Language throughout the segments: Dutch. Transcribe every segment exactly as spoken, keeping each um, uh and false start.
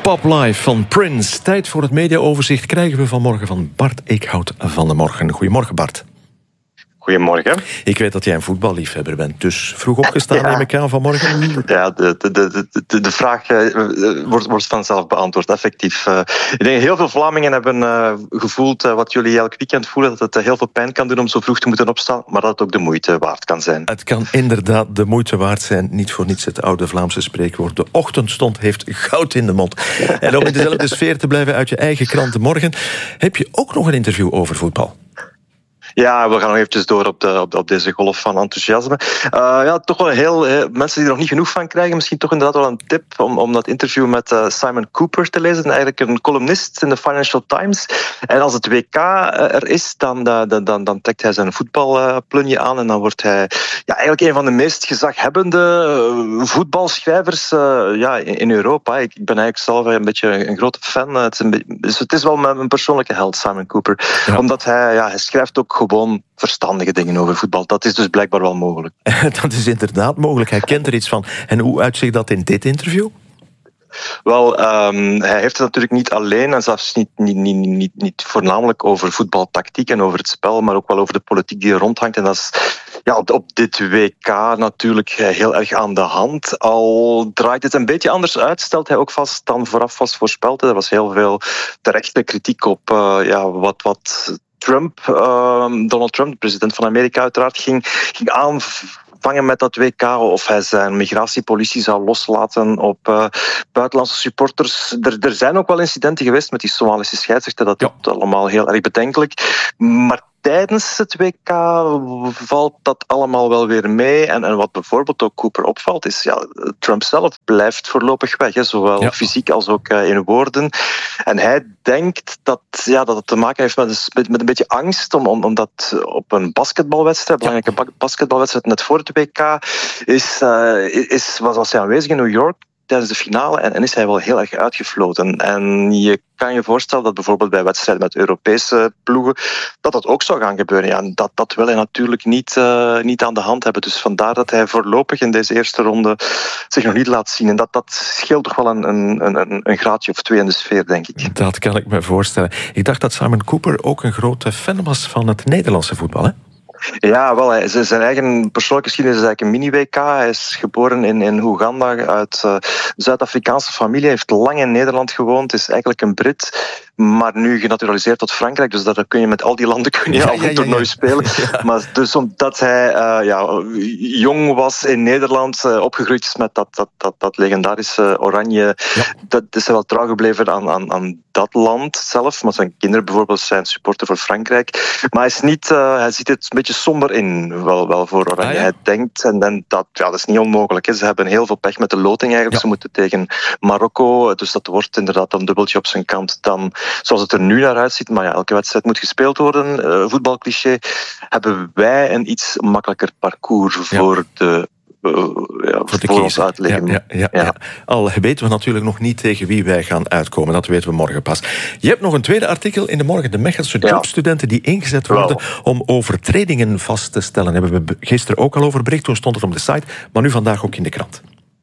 Pop Live van Prince. Tijd voor het mediaoverzicht krijgen we vanmorgen van Bart Eekhout van de Morgen. Goedemorgen, Bart. Goedemorgen. Ik weet dat jij een voetballiefhebber bent, dus vroeg opgestaan ja. neem ik aan vanmorgen. Ja, de, de, de, de, de vraag uh, wordt, wordt vanzelf beantwoord, effectief. Uh, ik denk heel veel Vlamingen hebben uh, gevoeld uh, wat jullie elk weekend voelen, dat het uh, heel veel pijn kan doen om zo vroeg te moeten opstaan, maar dat het ook de moeite waard kan zijn. Het kan inderdaad de moeite waard zijn. Niet voor niets het oude Vlaamse spreekwoord. De ochtendstond heeft goud in de mond. En om in dezelfde sfeer te blijven uit je eigen krant De Morgen, heb je ook nog een interview over voetbal. Ja, we gaan nog eventjes door op, de, op, op deze golf van enthousiasme. Uh, ja, toch wel heel, heel... Mensen die er nog niet genoeg van krijgen, misschien toch inderdaad wel een tip om, om dat interview met uh, Simon Cooper te lezen. Eigenlijk een columnist in de Financial Times. En als het W K er is, dan, dan, dan, dan trekt hij zijn voetbalplunje aan en dan wordt hij ja, eigenlijk een van de meest gezaghebbende voetbalschrijvers uh, ja, in, in Europa. Ik, ik ben eigenlijk zelf een beetje een grote fan. Het is, een beetje, dus het is wel mijn persoonlijke held, Simon Cooper. Ja. Omdat hij, ja, hij schrijft ook gewoon verstandige dingen over voetbal. Dat is dus blijkbaar wel mogelijk. Dat is inderdaad mogelijk. Hij kent er iets van. En hoe uitziet dat in dit interview? Wel, um, hij heeft het natuurlijk niet alleen en zelfs niet, niet, niet, niet, niet voornamelijk over voetbaltactiek en over het spel, maar ook wel over de politiek die er rondhangt. En dat is ja, op, op dit W K natuurlijk heel erg aan de hand. Al draait het een beetje anders uit, stelt hij ook vast dan vooraf was voorspeld. Er was heel veel terechte kritiek op uh, ja, wat... wat Trump, uh, Donald Trump, de president van Amerika uiteraard, ging, ging aanvangen met dat W K of hij zijn migratiepolitie zou loslaten op uh, buitenlandse supporters. Er, er zijn ook wel incidenten geweest met die Somalische scheidsrechter, dat is ja. allemaal heel erg bedenkelijk. Maar tijdens het W K valt dat allemaal wel weer mee. En, en wat bijvoorbeeld ook Cooper opvalt, is ja, Trump zelf blijft voorlopig weg, hè, zowel ja. fysiek als ook uh, in woorden. En hij denkt dat, ja, dat het te maken heeft met, met, met een beetje angst, om, om, omdat op een basketbalwedstrijd, belangrijke ja. basketbalwedstrijd net voor het W K, is, uh, is, was, was hij aanwezig in New York tijdens de finale en, en is hij wel heel erg uitgefloten. En je kan je voorstellen dat bijvoorbeeld bij wedstrijden met Europese ploegen dat dat ook zou gaan gebeuren. Ja, en dat, dat wil hij natuurlijk niet, uh, niet aan de hand hebben. Dus vandaar dat hij voorlopig in deze eerste ronde zich nog niet laat zien. En dat, dat scheelt toch wel een, een, een, een graadje of twee in de sfeer, denk ik. Dat kan ik me voorstellen. Ik dacht dat Simon Cooper ook een grote fan was van het Nederlandse voetbal, hè? Ja, wel, hij, zijn eigen persoonlijke geschiedenis is eigenlijk een mini-W K. Hij is geboren in, in Oeganda uit uh, Zuid-Afrikaanse familie. Hij heeft lang in Nederland gewoond, is eigenlijk een Brit, maar nu genaturaliseerd tot Frankrijk. Dus daar kun je met al die landen kun je ja, al een ja, toernooi ja, ja. spelen. Ja. Maar dus omdat hij uh, ja, jong was in Nederland, uh, opgegroeid is met dat, dat, dat, dat legendarische Oranje, ja. dat is hij wel trouw gebleven aan, aan, aan dat land zelf. Maar zijn kinderen bijvoorbeeld zijn supporter voor Frankrijk. Maar hij, is niet, uh, hij ziet het een beetje somber in, wel, wel voor Oranje. Ah, ja. Hij denkt, en, en dat, ja, dat is niet onmogelijk. Hè. Ze hebben heel veel pech met de loting eigenlijk. Ja. Ze moeten tegen Marokko, dus dat wordt inderdaad een dubbeltje op zijn kant dan zoals het er nu naar uitziet. Maar ja, elke wedstrijd moet gespeeld worden. Uh, voetbalcliché. Hebben wij een iets makkelijker parcours ja. voor de Uh, ja, voor, voor ons uitleggen. Ja, ja, ja, ja. Ja. Al weten we natuurlijk nog niet tegen wie wij gaan uitkomen. Dat weten we morgen pas. Je hebt nog een tweede artikel in de Morgen. De Mechelse ja. jobstudenten die ingezet worden wow. om overtredingen vast te stellen. Daar hebben we gisteren ook al over bericht. Toen stond het op de site. Maar nu vandaag ook in de krant.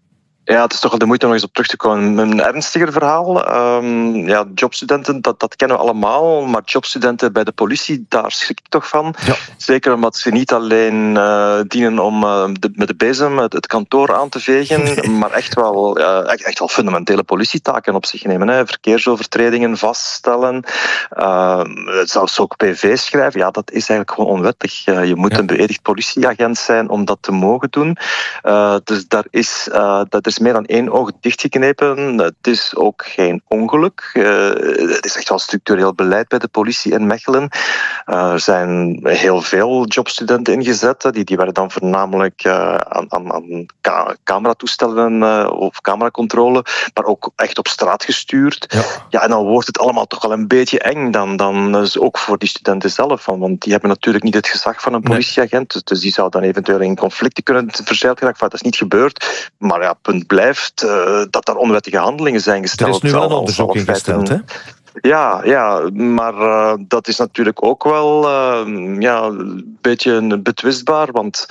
Ja, het is toch wel de moeite om nog eens op terug te komen. Een ernstiger verhaal. Um, ja, jobstudenten, dat, dat kennen we allemaal. Maar jobstudenten bij de politie, daar schrik ik toch van. Ja. Zeker omdat ze niet alleen uh, dienen om uh, de, met de bezem het, het kantoor aan te vegen, nee. maar echt wel, uh, echt, echt wel fundamentele politietaken op zich nemen. Hè. Verkeersovertredingen vaststellen. Uh, zelfs ook P V schrijven. Ja, dat is eigenlijk gewoon onwettig. Uh, je moet ja. een beëdigd politieagent zijn om dat te mogen doen. Uh, dus daar is, uh, dat is meer dan één oog dichtgeknepen. Het is ook geen ongeluk. Uh, het is echt wel structureel beleid bij de politie in Mechelen. Uh, er zijn heel veel jobstudenten ingezet. Die, die werden dan voornamelijk uh, aan, aan, aan ka- cameratoestellen uh, of cameracontrole, maar ook echt op straat gestuurd. Ja. Ja, en dan wordt het allemaal toch wel een beetje eng dan, dan uh, ook voor die studenten zelf. Want die hebben natuurlijk niet het gezag van een politieagent. Nee. Dus die zou dan eventueel in conflicten kunnen verzeild geraken. Dat is niet gebeurd. Maar ja, punt blijft uh, dat er onwettige handelingen zijn gesteld. Er is nu wel een onderzoek ingesteld, hè? Ja, ja, maar uh, dat is natuurlijk ook wel uh, ja, een beetje betwistbaar, want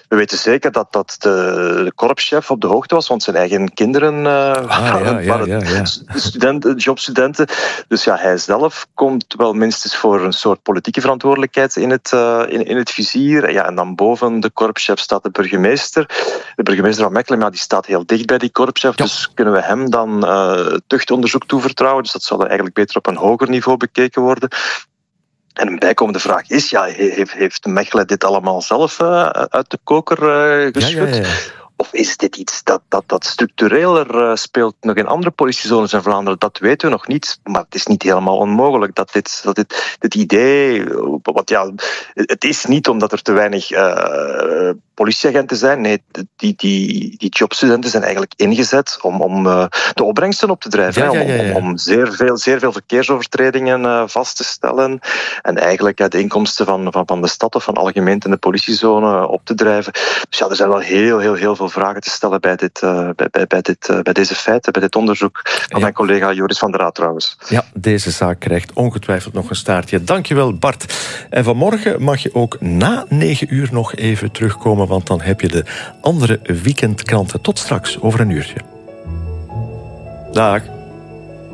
we weten zeker dat, dat de, de korpschef op de hoogte was, want zijn eigen kinderen uh, ah, waren, ja, ja, ja, ja. studenten, jobstudenten. Dus ja, hij zelf komt wel minstens voor een soort politieke verantwoordelijkheid in het, uh, in, in het vizier. Ja, en dan boven de korpschef staat de burgemeester. De burgemeester van Mechelen, ja, die staat heel dicht bij die korpschef, ja. Dus kunnen we hem dan uh, tuchtonderzoek toevertrouwen? Dus dat zal eigenlijk beter op een hoger niveau bekeken worden. En een bijkomende vraag is, ja, heeft, heeft Mechelen dit allemaal zelf uh, uit de koker uh, geschud? Ja, ja, ja. Of is dit iets dat, dat, dat structureler uh, speelt nog in andere politiezones in Vlaanderen? Dat weten we nog niet, maar het is niet helemaal onmogelijk dat dit, dat dit, dit idee... Wat, ja, het is niet omdat er te weinig uh, politieagenten zijn. Nee, die, die, die jobstudenten zijn eigenlijk ingezet om, om uh, de opbrengsten op te drijven. Ja, ja, ja, ja. Om, om, om zeer, veel, zeer veel verkeersovertredingen uh, vast te stellen. En eigenlijk uh, de inkomsten van, van, van de stad of van alle gemeenten in de politiezone op te drijven. Dus ja, er zijn wel heel, heel, heel veel vragen te stellen bij, dit, uh, bij, bij, bij, dit, uh, bij deze feiten, bij dit onderzoek van ja. mijn collega Joris van der Raad trouwens. Ja, deze zaak krijgt ongetwijfeld nog een staartje. Dankjewel, Bart. En vanmorgen mag je ook na negen uur nog even terugkomen, want dan heb je de andere weekendkranten. Tot straks, over een uurtje. Dag.